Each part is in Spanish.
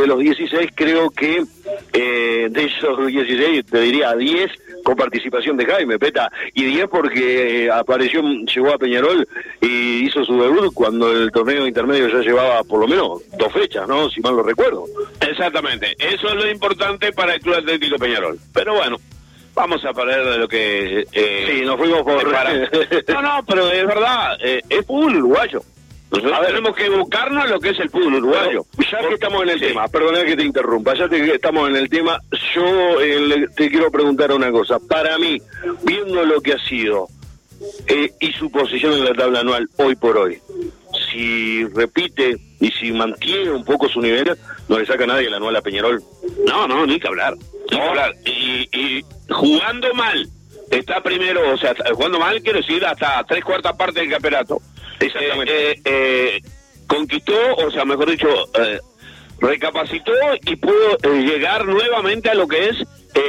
de los 16 creo que de esos 16 te diría 10 con participación de Jaime Peta, y 10 porque llegó a Peñarol y hizo su debut cuando el torneo intermedio ya llevaba por lo menos 2 fechas, ¿no? Si mal lo recuerdo. Exactamente, eso es lo importante para el Club Atlético Peñarol. Pero bueno, vamos a parar de lo que... sí, nos fuimos por... No, pero es verdad, es fútbol uruguayo. Nosotros tenemos que buscarnos lo que es el fútbol uruguayo. Ya que estamos en el tema, perdona que te interrumpa, ya que estamos en el tema, yo te quiero preguntar una cosa. Para mí, viendo lo que ha sido y su posición en la tabla anual hoy por hoy, si repite y si mantiene un poco su nivel, no le saca nadie el anual a Peñarol. No, ni que hablar. Y jugando mal, está primero, o sea, jugando mal quiero decir hasta 3/4 parte del campeonato. Exactamente. Conquistó, o sea, mejor dicho, recapacitó y pudo llegar nuevamente a lo que es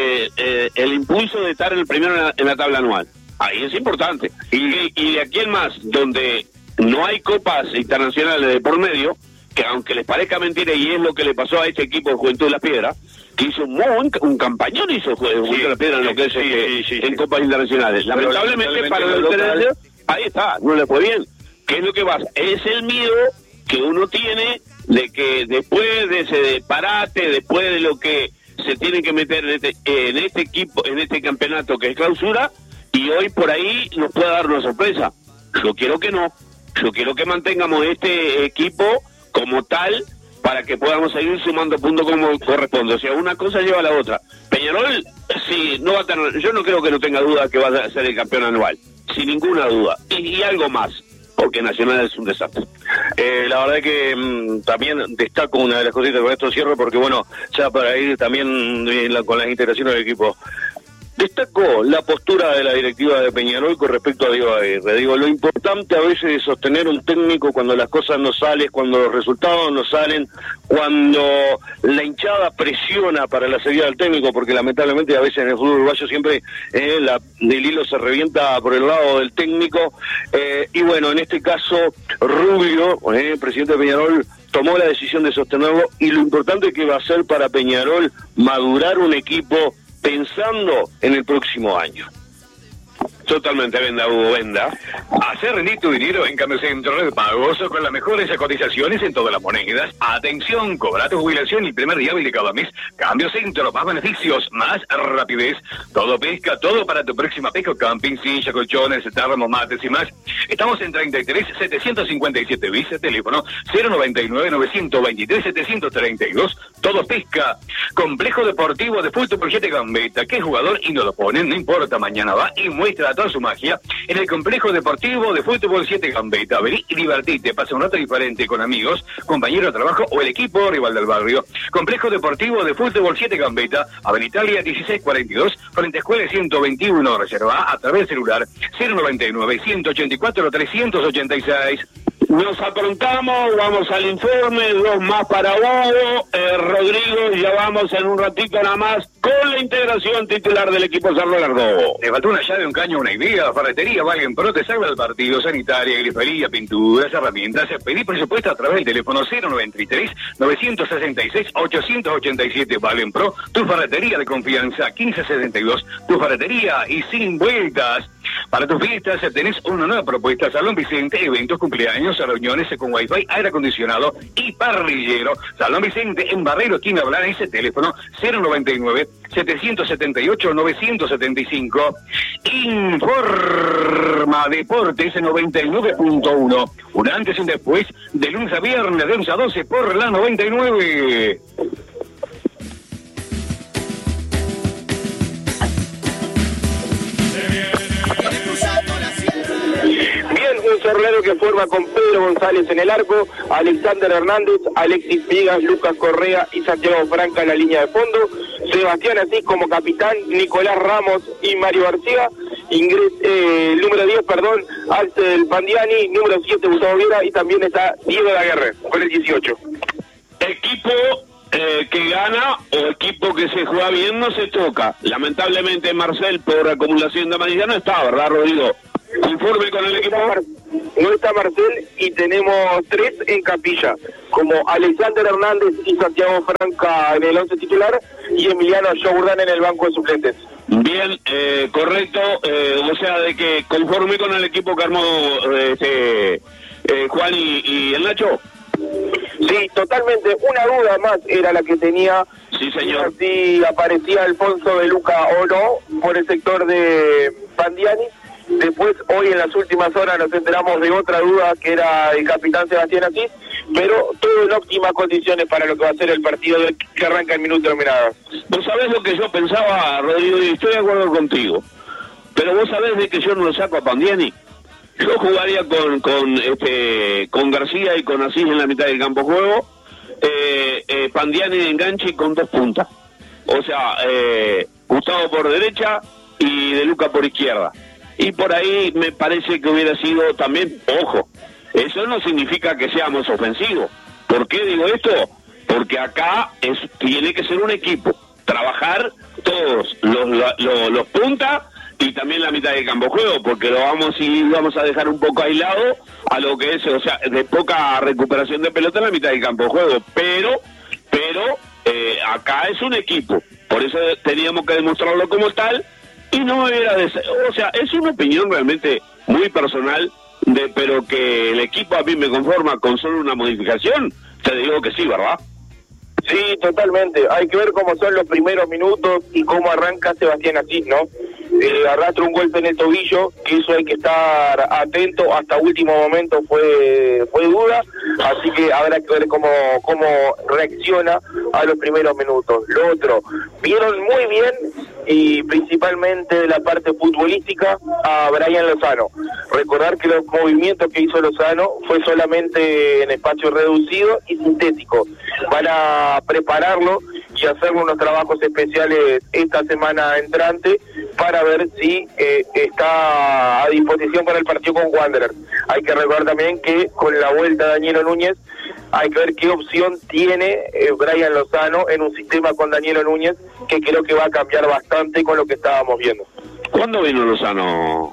el impulso de estar en el primero en la tabla anual. Ahí es importante. Y de aquí en más, donde no hay copas internacionales de por medio, que aunque les parezca mentira, y es lo que le pasó a este equipo de Juventud de las Piedras, que hizo un campañón, hizo Juventud de las Piedras en lo que es en copas internacionales. Lamentablemente para los intereses, ahí está, no le fue bien. ¿Qué es lo que pasa? Es el miedo que uno tiene de que después de ese parate, después de lo que se tiene que meter en este equipo, en este campeonato que es clausura, y hoy por ahí nos pueda dar una sorpresa. Yo quiero que no. Yo quiero que mantengamos este equipo como tal para que podamos seguir sumando puntos como corresponde. O sea, una cosa lleva a la otra. Peñarol, sí, no va a tener, yo no creo que no tenga duda que va a ser el campeón anual. Sin ninguna duda. Y algo más, porque Nacional es un desastre. La verdad que también destaco una de las cositas, con esto cierro, porque bueno, ya para ir también con las integraciones del equipo. Destaco la postura de la directiva de Peñarol con respecto a Diego Aguirre. Digo, lo importante a veces es sostener un técnico cuando las cosas no salen, cuando los resultados no salen, cuando la hinchada presiona para la salida del técnico, porque lamentablemente a veces en el fútbol uruguayo siempre el hilo se revienta por el lado del técnico. Y bueno, en este caso, Rubio, presidente de Peñarol, tomó la decisión de sostenerlo, y lo importante que va a ser para Peñarol madurar un equipo pensando en el próximo año. Totalmente, venda, Hugo, venda. Hacer rendir tu dinero en Cambio Centro de Pagos con las mejores cotizaciones en todas las monedas. Atención, cobra tu jubilación el primer día hábil de cada mes. Cambio Centro, más beneficios, más rapidez. Todo pesca, todo para tu próxima pesca, camping, silla, colchones, termos, mates y más. Estamos en 33-757 bis, teléfono 099-923-732. Todo pesca. Complejo Deportivo de Fútbol 7 Gambetta. ¿Qué jugador y no lo ponen? No importa, mañana va y muestra toda su magia en el Complejo Deportivo de Fútbol 7 Gambetta. Vení y divertite, pasa un rato diferente con amigos, compañeros de trabajo o el equipo rival del barrio. Complejo Deportivo de Fútbol 7 Gambetta, Avenida Italia 1642, frente a Escuela 121, reserva a través del celular 099-184-386. Nos aprontamos, vamos al informe, 2 más para Hugo, Rodrigo, ya vamos en un ratito nada más con la integración titular del equipo San Leonardo. Te faltó una llave, un caño, una idea, ferretería, Valgen Pro, te salva el partido, sanitaria, grifería, pinturas, herramientas, pedí presupuesto a través del teléfono 093-966-887, Valgen Pro, tu ferretería de confianza, 1572, tu ferretería y sin vueltas. Para tus fiestas tenés una nueva propuesta, Salón Vicente, eventos, cumpleaños, reuniones con wifi, aire acondicionado y parrillero. Salón Vicente en Barrero, esquina Blanes, teléfono 099-778-975. Informa Deportes 99.1. Un antes y un después, de lunes a viernes, de 11 a 12 por la 99. Un Cerrero que forma con Pedro González en el arco, Alexander Hernández, Alexis Vigas, Lucas Correa y Santiago Franca en la línea de fondo, Sebastián Asís como capitán, Nicolás Ramos y Mario García, número 10, Axel Pandiani, número 7, Gustavo Viera, y también está Diego Daguerre con el 18. Equipo que gana o equipo que se juega bien no se toca. Lamentablemente Marcel por acumulación de amarilla no está, ¿verdad, Rodrigo? Conforme con el equipo. No está Marcel y tenemos 3 en Capilla. como Alexander Hernández y Santiago Franca en el 11 titular y Emiliano Jordán en el banco de suplentes. Bien, correcto, o sea, de que conforme con el equipo que armó Juan y el Nacho. Sí, totalmente. Una duda más era la que tenía. Sí, señor. Si aparecía Alfonso de Luca o no por el sector de Pandiani. Después, hoy en las últimas horas nos enteramos de otra duda que era el capitán Sebastián Asís, pero todo en óptimas condiciones para lo que va a ser el partido que arranca el minuto terminado. Vos sabés lo que yo pensaba, Rodrigo, y estoy de acuerdo contigo, pero vos sabés de que yo no lo saco a Pandiani. Yo jugaría con García y con Asís en la mitad del campo juego, Pandiani de enganche con 2 puntas. O sea, Gustavo por derecha y De Luca por izquierda. Y por ahí me parece que hubiera sido también, ojo, eso no significa que seamos ofensivos. ¿Por qué digo esto? Porque acá tiene que ser un equipo, trabajar todos los puntas y también la mitad del campo juego, porque vamos a dejar un poco aislado a lo que es, o sea, de poca recuperación de pelota en la mitad del campo juego, pero acá es un equipo, por eso teníamos que demostrarlo como tal. Y no era o sea, es una opinión realmente muy personal, pero que el equipo a mí me conforma con solo una modificación, te digo que sí, ¿verdad? Sí, totalmente. Hay que ver cómo son los primeros minutos y cómo arranca Sebastián Asís, ¿no? Arrastra un golpe en el tobillo, que eso hay que estar atento, hasta último momento fue duda, así que habrá que ver cómo reacciona a los primeros minutos. Lo otro, vieron muy bien, y principalmente de la parte futbolística, a Brian Lozano. Recordar que los movimientos que hizo Lozano fue solamente en espacio reducido y sintético. Van a prepararlo y hacerle unos trabajos especiales esta semana entrante para ver si está a disposición para el partido con Wanderers. Hay que recordar también que con la vuelta de Danielo Núñez hay que ver qué opción tiene Brian Lozano en un sistema con Danielo Núñez, que creo que va a cambiar bastante con lo que estábamos viendo. ¿Cuándo vino Lozano?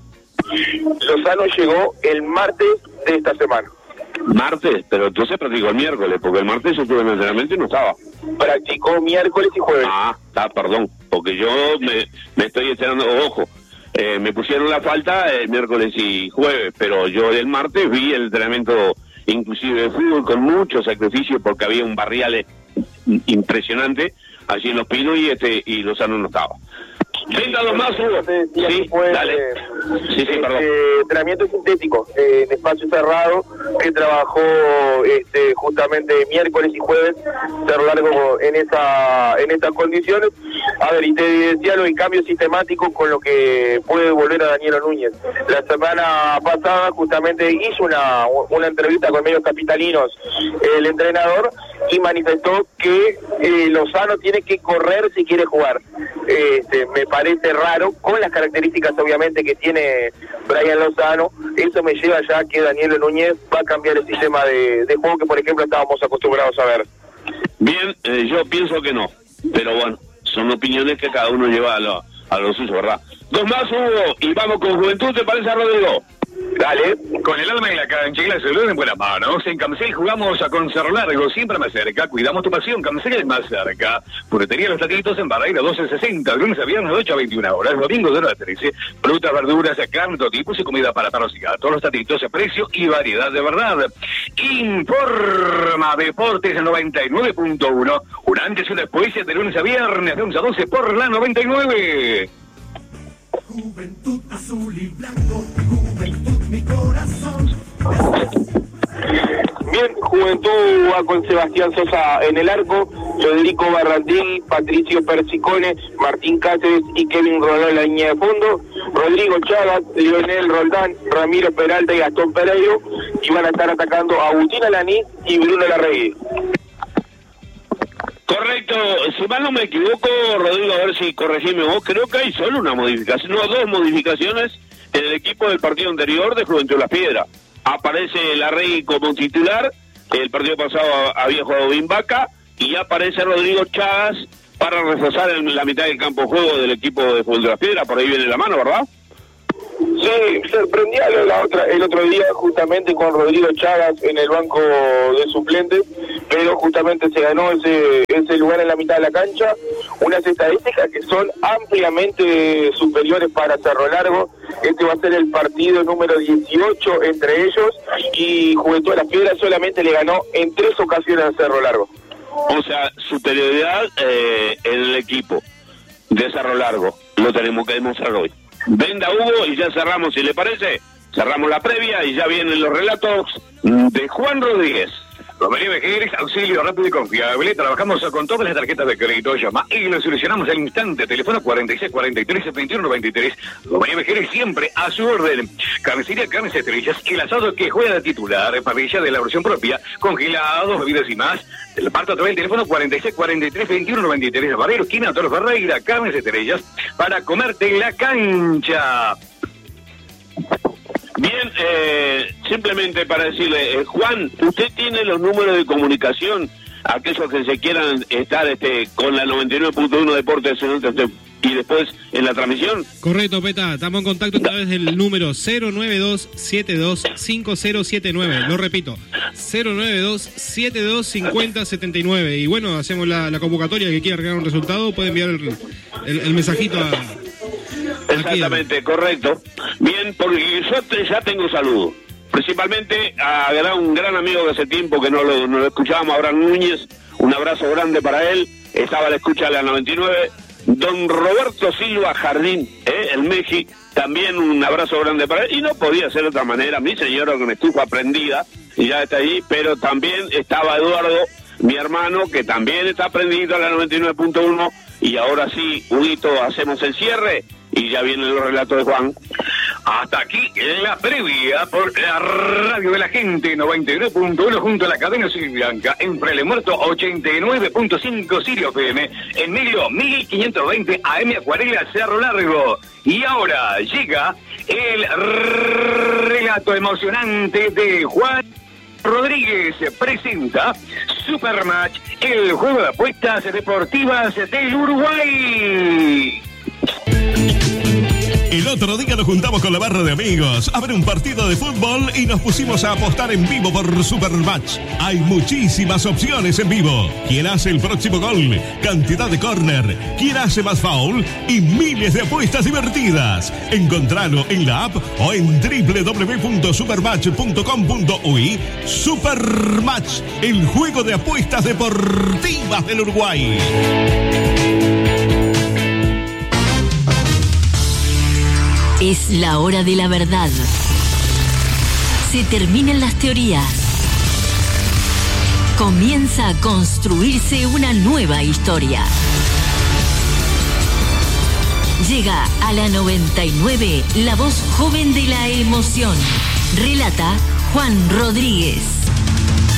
Lozano llegó el martes de esta semana. Martes, pero entonces practicó el miércoles, porque el martes yo estuve en entrenamiento y no estaba. Practicó miércoles y jueves. Perdón, porque yo me estoy esperando, ojo, me pusieron la falta el miércoles y jueves, pero yo el martes vi el entrenamiento inclusive de fútbol con mucho sacrificio, porque había un barrial impresionante allí en Los Pinos y Lozano no estaba. Venga, dos más, Hugo. Sí, dale. Sí, perdón. Entrenamiento sintético, en espacio cerrado, que trabajó justamente miércoles y jueves, ser largo en estas condiciones. A ver, y te decía lo del cambio sistemático con lo que puede volver a Danielo Núñez. La semana pasada justamente hizo una entrevista con medios capitalinos el entrenador y manifestó que Lozano tiene que correr si quiere jugar. Me parece raro, con las características obviamente que tiene Brian Lozano. Eso me lleva ya que Danielo Núñez va a cambiar el sistema de juego que por ejemplo estábamos acostumbrados a ver. Bien, yo pienso que no, pero bueno, son opiniones que cada uno lleva a lo suyo, ¿verdad? Dos más, Hugo, y vamos con Juventud, ¿te parece, Rodrigo? Dale, con el alma en la cancha y la salud en buenas manos, en Camcel jugamos a Concerro Largo, siempre más cerca, cuidamos tu pasión, Camcel es más cerca. Puretería Los Tatitos en Barreira 1260, lunes a viernes de 8 a 21 horas, domingo de 9 a 13, frutas, verduras, carne, todo tipos y comida para perros y gatos, Los Tatitos, precio y variedad de verdad. Informa Deportes 99.1, un antes y un después de lunes a viernes de 11 a 12 por la 99. Juventud azul y blanco, juventud mi corazón. Bien, Juventud va con Sebastián Sosa en el arco, Federico Barrandín, Patricio Persicone, Martín Cáceres y Kevin Rolón en la línea de fondo, Rodrigo Chagas, Leonel Roldán, Ramiro Peralta y Gastón Pereiro, y van a estar atacando a Agustín Alanís y Bruno Larregui. Correcto, si mal no me equivoco, Rodrigo, a ver si corregime vos, creo que hay solo una modificación, no, dos modificaciones en el equipo del partido anterior de Juventud Las Piedras. Aparece Larregui como titular, el partido pasado había jugado Bimbaca, y aparece Rodrigo Chagas para reforzar en la mitad del campo de juego del equipo de Juventud Las Piedras, por ahí viene la mano, ¿verdad? Sí, sorprendía el otro día justamente con Rodrigo Chagas en el banco de suplentes, pero justamente se ganó ese lugar en la mitad de la cancha, unas estadísticas que son ampliamente superiores para Cerro Largo. Este va a ser el partido número 18 entre ellos, y Juventud de las Piedras solamente le ganó en 3 ocasiones a Cerro Largo. O sea, superioridad en el equipo de Cerro Largo, lo tenemos que demostrar hoy. Venda Hugo y ya cerramos, si le parece, cerramos la previa y ya vienen los relatos de Juan Rodríguez. Romería Vejeres, auxilio rápido y confiable. Trabajamos con todas las tarjetas de crédito. Llama y lo solucionamos al instante. Teléfono 4643-2193. Romería Vejeres siempre a su orden. Carnicería Carnes Estrellas, el asado que juega de titular, parrilla de elaboración propia, congelados, bebidas y más. El parto a través del teléfono 4643-2193. Barrero, esquina, Torres Ferreira, Carnes Estrellas, para comerte en la cancha. Bien, simplemente para decirle, Juan, ¿usted tiene los números de comunicación? Aquellos que se quieran estar con la 99.1 Deportes Nacional y después en la transmisión. Correcto, Peta, estamos en contacto a través del número 092-725079. Lo repito, 092-725079. Y bueno, hacemos la convocatoria. Que quiera regalar un resultado puede enviar el mensajito a... Exactamente, correcto. Bien, porque yo ya tengo saludos. Principalmente a un gran amigo de hace tiempo que no lo escuchábamos, Abraham Núñez. Un abrazo grande para él. Estaba a la escucha de la 99. Don Roberto Silva Jardín, el México. También un abrazo grande para él. Y no podía ser de otra manera. Mi señora con estufa prendida y ya está ahí. Pero también estaba Eduardo, mi hermano, que también está prendido a la 99.1. Y ahora sí, Huguito, hacemos el cierre y ya vienen los relatos de Juan. Hasta aquí la previa por la radio de la gente 99.1 junto a la cadena Silvianca, en Fraile Muerto 89.5 Sirio FM, en Milo 1520 AM Acuarela Cerro Largo. Y ahora llega el relato emocionante de Juan Rodríguez. Presenta Supermatch, el juego de apuestas deportivas del Uruguay. El otro día nos juntamos con la barra de amigos a ver un partido de fútbol y nos pusimos a apostar en vivo por Supermatch. Hay muchísimas opciones en vivo. ¿Quién hace el próximo gol? Cantidad de córner. ¿Quién hace más foul? Y miles de apuestas divertidas. Encontralo en la app o en www.supermatch.com.uy. Supermatch, el juego de apuestas deportivas del Uruguay. Es la hora de la verdad. Se terminan las teorías. Comienza a construirse una nueva historia. Llega a la 99 la voz joven de la emoción. Relata Juan Rodríguez.